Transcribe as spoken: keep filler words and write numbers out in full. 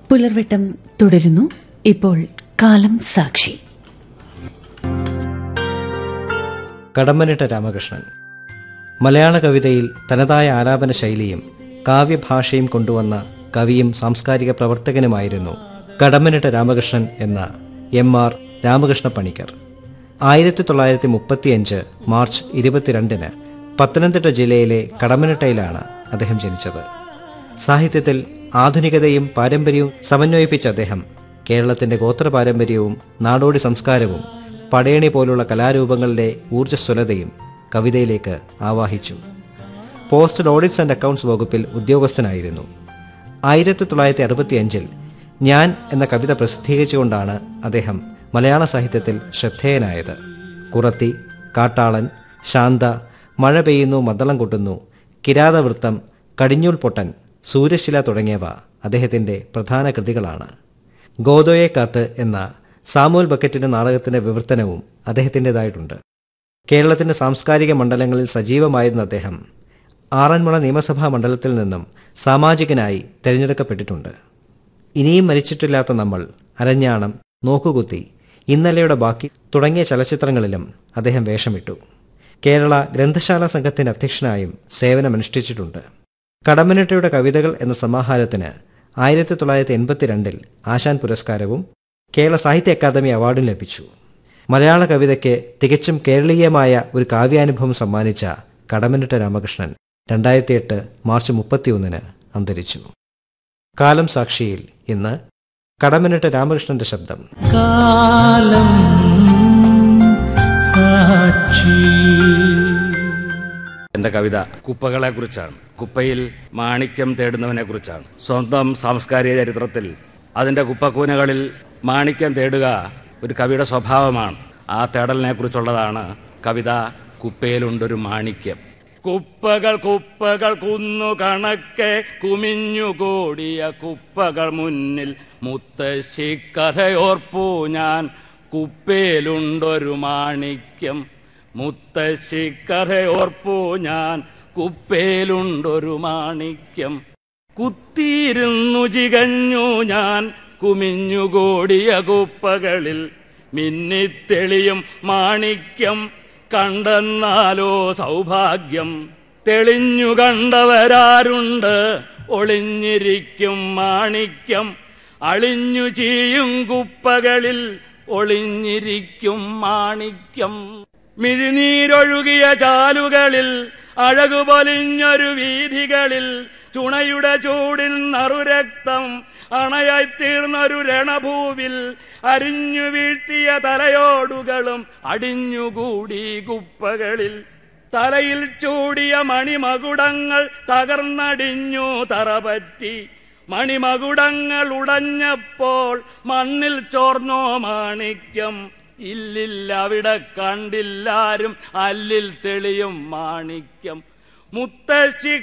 പുലർവെട്ടം തുടരുന്നു. ഇപ്പോൾ കാലം സാക്ഷി. കടമ്മനിട്ട രാമകൃഷ്ണൻ മലയാള കവിതയിൽ തനതായ ആലാപന ശൈലിയും കാവ്യഭാഷയും കൊണ്ടുവന്ന കവിയും സാംസ്കാരിക പ്രവർത്തകനുമായിരുന്നു കടമ്മനിട്ട രാമകൃഷ്ണൻ എന്ന എം ആർ രാമകൃഷ്ണ പണിക്കർ. ആയിരത്തി തൊള്ളായിരത്തി മുപ്പത്തിയഞ്ച് മാർച്ച് ഇരുപത്തിരണ്ടിന് പത്തനംതിട്ട ജില്ലയിലെ കടമ്മനിട്ടയിലാണ് അദ്ദേഹം ജനിച്ചത്. സാഹിത്യത്തിൽ ആധുനികതയും പാരമ്പര്യവും സമന്വയിപ്പിച്ച അദ്ദേഹം കേരളത്തിന്റെ ഗോത്ര പാരമ്പര്യവും നാടോടി സംസ്കാരവും പടയണി പോലുള്ള കലാരൂപങ്ങളുടെ ഊർജ്ജസ്വലതയും കവിതയിലേക്ക് ആവാഹിച്ചു. പോസ്റ്റൽ ഓഡിറ്റ്സ് ആൻഡ് അക്കൗണ്ട്സ് വകുപ്പിൽ ഉദ്യോഗസ്ഥനായിരുന്നു. ആയിരത്തി തൊള്ളായിരത്തി അറുപത്തിയഞ്ചിൽ ഞാൻ എന്ന കവിത പ്രസിദ്ധീകരിച്ചുകൊണ്ടാണ് അദ്ദേഹം മലയാള സാഹിത്യത്തിൽ ശ്രദ്ധേയനായത്. കുറത്തി, കാട്ടാളൻ, ശാന്ത, മഴ പെയ്യുന്നു മദ്ദളം കൊട്ടുന്നു, കിരാതവൃത്തം, കടിഞ്ഞൂൽ പൊട്ടൻ, സൂര്യശില തുടങ്ങിയവ അദ്ദേഹത്തിൻ്റെ പ്രധാന കൃതികളാണ്. ഗോദോയെ കാത്ത് എന്ന സാമുവൽ ബക്കറ്റിന്റെ നാടകത്തിന്റെ വിവർത്തനവും അദ്ദേഹത്തിൻ്റെതായിട്ടുണ്ട്. കേരളത്തിന്റെ സാംസ്കാരിക മണ്ഡലങ്ങളിൽ സജീവമായിരുന്ന അദ്ദേഹം ആറന്മുള നിയമസഭാ മണ്ഡലത്തിൽ നിന്നും സാമാജികനായി തിരഞ്ഞെടുക്കപ്പെട്ടിട്ടുണ്ട്. ഇനിയും മരിച്ചിട്ടില്ലാത്ത നമ്മൾ, അരഞ്ഞാണം, നോക്കുകുത്തി, ഇന്നലെയുടെ ബാക്കി തുടങ്ങിയ ചലച്ചിത്രങ്ങളിലും അദ്ദേഹം വേഷമിട്ടു. കേരള ഗ്രന്ഥശാല സംഘത്തിന്റെ അധ്യക്ഷനായും സേവനമനുഷ്ഠിച്ചിട്ടുണ്ട്. കടമ്മനിട്ടയുടെ കവിതകൾ എന്ന സമാഹാരത്തിന് ആയിരത്തി തൊള്ളായിരത്തി എൺപത്തിരണ്ടിൽ ആശാൻ പുരസ്കാരവും കേരള സാഹിത്യ അക്കാദമി അവാർഡും ലഭിച്ചു. മലയാള കവിതയ്ക്ക് തികച്ചും കേരളീയമായ ഒരു കാവ്യാനുഭവം സമ്മാനിച്ച കടമ്മനിട്ട രാമകൃഷ്ണൻ രണ്ടായിരത്തി എട്ട് മാർച്ച് മുപ്പത്തിയൊന്നിന് അന്തരിച്ചു. കാലം സാക്ഷിയിൽ ഇന്ന് കടമ്മനിട്ട രാമകൃഷ്ണന്റെ ശബ്ദം. കാലം സാക്ഷി. എന്റെ കവിത കുപ്പകളെ കുറിച്ചാണ്. കുപ്പയിൽ മാണിക്യം തേടുന്നവനെ കുറിച്ചാണ്. സ്വന്തം സാംസ്കാരിക ചരിത്രത്തിൽ അതിന്റെ കുപ്പക്കൂനകളിൽ മാണിക്യം തേടുക ഒരു കവിയുടെ സ്വഭാവമാണ്. ആ തേടലിനെ കുറിച്ചുള്ളതാണ് കവിത കുപ്പയിലുണ്ടൊരു മാണിക്യം. കുപ്പകൾ കുപ്പകൾ കുന്നു കണക്കെ കുമിഞ്ഞുകൂടിയ കുപ്പകൾ മുന്നിൽ മുത്തശ്ശി കഥയോർപ്പു ഞാൻ, കുപ്പയിലുണ്ടൊരു മാണിക്യം. മുത്തശ്ശി കഥയോർപ്പു ഞാൻ, കുപ്പയിലുണ്ടൊരു മാണിക്യം. കുത്തിയിരുന്നു ചികഞ്ഞു ഞാൻ കുമിഞ്ഞുകൂടിയ കുപ്പകളിൽ, മിന്നിത്തെളിയും മാണിക്യം കണ്ടെന്നാലോ സൗഭാഗ്യം. തെളിഞ്ഞു കണ്ടവരാരുണ്ട്, ഒളിഞ്ഞിരിക്കും മാണിക്യം. അളിഞ്ഞു ചീയും കുപ്പകളിൽ ഒളിഞ്ഞിരിക്കും മാണിക്യം. മിഴിനീരൊഴുകിയ ചാലുകളിൽ, അഴകുപൊലിഞ്ഞൊരു വീഥികളിൽ, ചുണയുടെ ചൂടിൽ നറുരക്തം അണയായിത്തീർന്നൊരു രണഭൂവിൽ, അരിഞ്ഞു വീഴ്ത്തിയ തലയോടുകളും അടിഞ്ഞുകൂടി കുപ്പകളിൽ. തലയിൽ ചൂടിയ മണിമകുടങ്ങൾ തകർന്നടിഞ്ഞു തറപറ്റി, മണിമകുടങ്ങൾ ഉടഞ്ഞപ്പോൾ മണ്ണിൽ ചോർന്നോ മാണിക്യം. ഇല്ലില്ല അവിടെ കണ്ടില്ലാരും, അല്ലിൽ തെളിയും മാണിക്യം. മുത്തശ്ശി